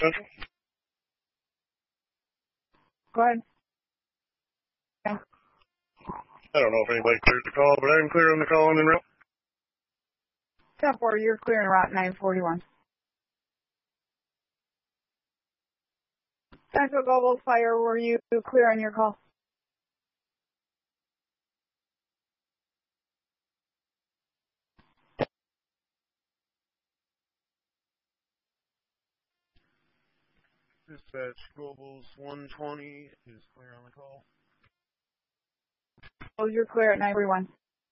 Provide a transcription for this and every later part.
Central. Go ahead. Yeah. I don't know if anybody cleared the call, but I'm clear on the call and en route. 10-4, you're clear en route 941. Central Global Fire, were you clear on your call? Dispatch Global's 120 is clear on the call. Oh, you're clear at 941.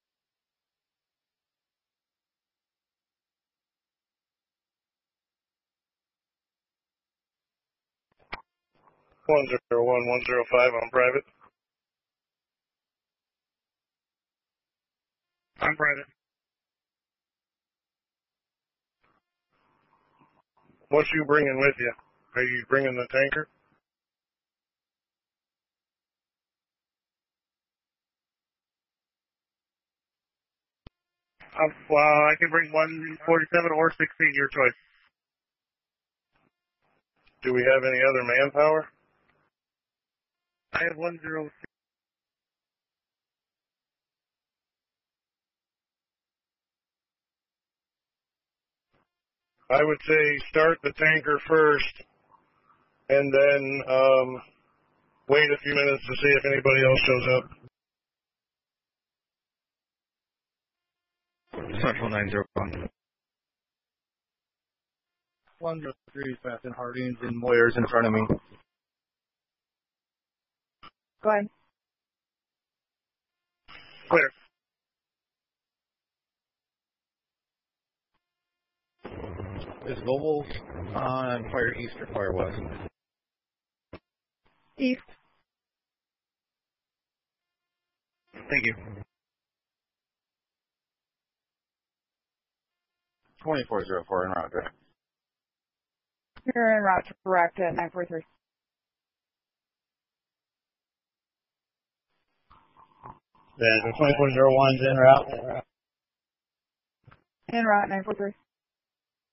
One 105 on private. On private. What you bringing with you? Are you bringing the tanker? Well, I can bring 147 or 16, your choice. Do we have any other manpower? I have 106. I would say start the tanker first, and then wait a few minutes to see if anybody else shows up. Central 901. 103 Fast and Hardings and Moyer's in front of me. Go ahead. Clear. Is Global on fire east or fire west? East. Thank you. 2404 en route. You're en route direct at 943. Then 2401's en route. En route 943.